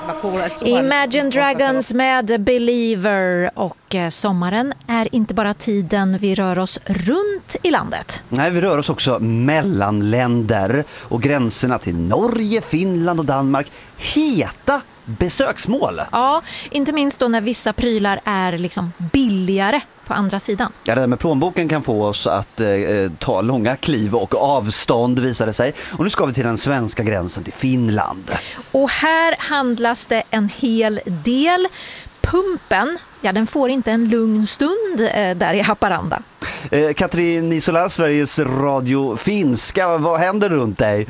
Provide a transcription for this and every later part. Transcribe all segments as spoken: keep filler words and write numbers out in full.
Imagine Dragons med Believer, och sommaren är inte bara tiden vi rör oss runt i landet. Nej, vi rör oss också mellan länder, och gränserna till Norge, Finland och Danmark heta besöksmål. Ja, inte minst då när vissa prylar är liksom billigare på andra sidan. Ja, det där med plånboken kan få oss att eh, ta långa kliv och avstånd, visade sig. Och nu ska vi till den svenska gränsen till Finland. Och här handlas det en hel del. Pumpen, ja, den får inte en lugn stund eh, där i Haparanda. Eh, Katrin Nisola, Sveriges Radio Finska, vad händer runt dig?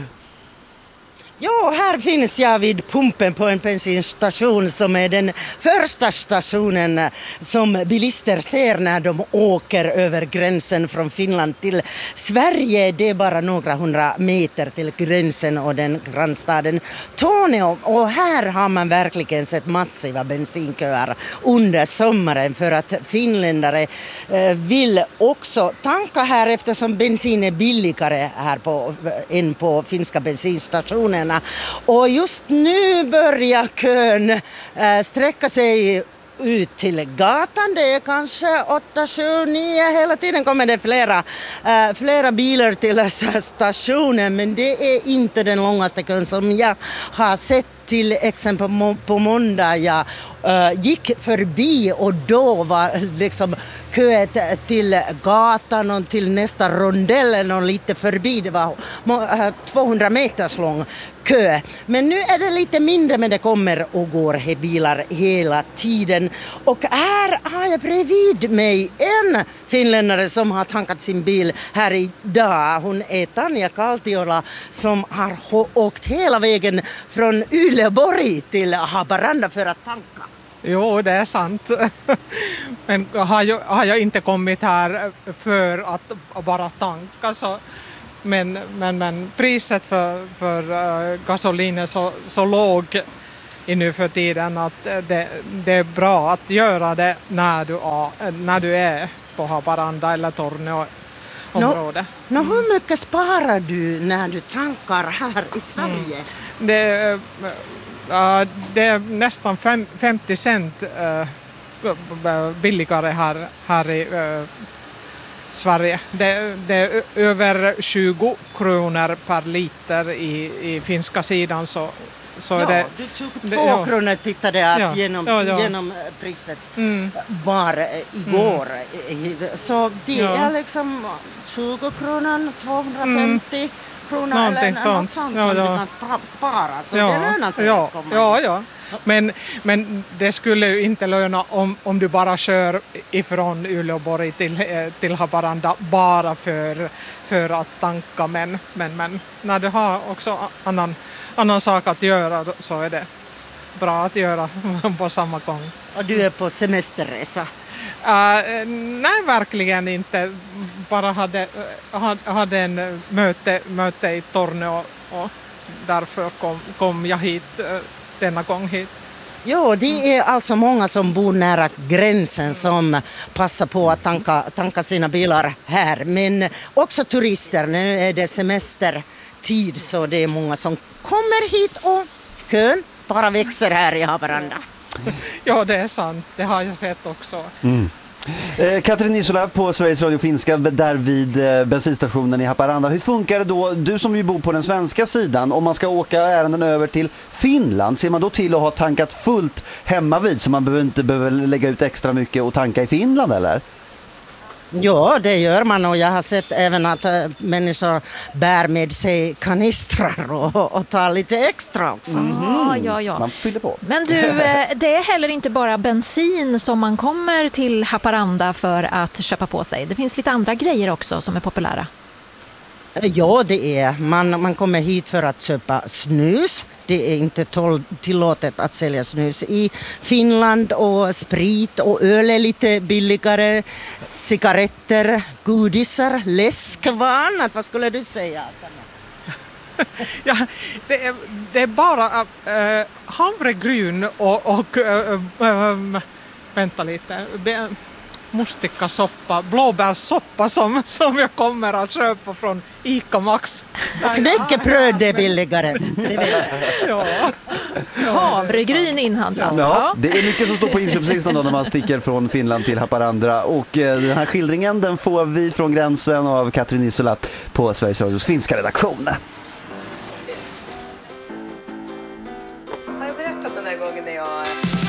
Ja, här finns jag vid pumpen på en bensinstation som är den första stationen som bilister ser när de åker över gränsen från Finland till Sverige. Det är bara några hundra meter till gränsen och den grannstaden Torneå. Och här har man verkligen sett massiva bensinköer under sommaren för att finländare vill också tanka här eftersom bensin är billigare här på, än på finska bensinstationerna. Och just nu börjar kön äh, sträcka sig ut till gatan. Det är kanske åtta, sju, nio. Hela tiden kommer det flera, äh, flera bilar till stationen. Men det är inte den långaste kön som jag har sett. Till exempel på måndag jag äh, gick förbi och då var liksom köet till gatan och till nästa rondellen och lite förbi. Det var äh, tvåhundra meters lång kö. Men nu är det lite mindre, men det kommer och går bilar hela tiden. Och här har jag bredvid mig en finländare som har tankat sin bil här idag. Hon är Tanja Kaltiola som har åkt hela vägen från Uleåborg till Haparanda för att tanka. Jo, det är sant. Men har jag, har jag inte kommit här för att bara tanka så... Men, men, men priset för, för uh, gasolin är så, så låg i nu för tiden att det, det är bra att göra det när du, är, när du är på Haparanda eller Torneå-området. Nå, nå, hur mycket sparar du när du tankar här i Sverige? Mm. Det, uh, det är nästan fem, femtio cent uh, billigare här, här i uh, Sverige. Det, det är över tjugo kronor per liter i, i finska sidan. Så, så ja, det, du tog det, två ja. kronor tittade att ja, genom, ja, ja. genom priset mm. var igår. Mm. Så det ja. är liksom tjugo kronor, tvåhundrafemtio mm. kronor någonting eller sånt. något sånt ja, som ja. du kan spara. Så ja. det lönar sig ja. att komma. Ja, ja. Men, men det skulle ju inte löna om, om du bara kör ifrån Uleåborg till, till Haparanda bara för, för att tanka. Men, men, men när du har också annan, annan sak att göra så är det bra att göra på samma gång. Och du är på semesterresa? Uh, nej, verkligen inte. Bara hade, hade en möte, möte i Torneå och därför kom, kom jag hit uh, denna gång hit. Jo, det är alltså många som bor nära gränsen som passar på att tanka, tanka sina bilar här. Men också turister, nu är det semestertid så det är många som kommer hit och kön bara växer här i Haparanda. Ja, det är sant. Det har jag sett också. Mm. Eh, Katrin Nisola på Sveriges Radio Finska där vid eh, bensinstationen i Haparanda. Hur funkar det då, du som ju bor på den svenska sidan, om man ska åka ärenden över till Finland, ser man då till att ha tankat fullt hemma vid så man behöver inte behöver lägga ut extra mycket och tanka i Finland eller? Ja, det gör man och jag har sett även att äh, människor bär med sig kanistrar och, och tar lite extra också. Mm. Ja, ja, ja. Man fyller på. Men du, det är heller inte bara bensin som man kommer till Haparanda för att köpa på sig. Det finns lite andra grejer också som är populära. Ja, det är. Man, man kommer hit för att köpa snus. Det är inte tol- tillåtet att sälja snus i Finland och sprit och öl är lite billigare. Cigaretter, godisar, läsk, vad annat? Vad skulle du säga? Ja, det är, det är bara äh, havregryn och, och äh, äh, vänta lite. mustikkasoppa, blåbärssoppa som, som jag kommer att köpa från Ica Max. Knäckebröd är billigare. Det vet jag. Ja. Havregryn inhandlas. Ja, det är mycket som står på inköpslistan då när man sticker från Finland till Haparanda. Och eh, den här skildringen den får vi från gränsen av Katrin Isola på Sveriges Radios finska redaktion. Har jag berättat den där gången när jag